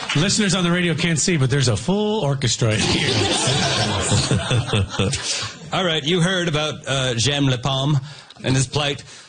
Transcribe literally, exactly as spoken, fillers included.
Listeners on the radio can't see, but there's a full orchestra here. All right, you heard about uh, Jem Le Pomme and his plight.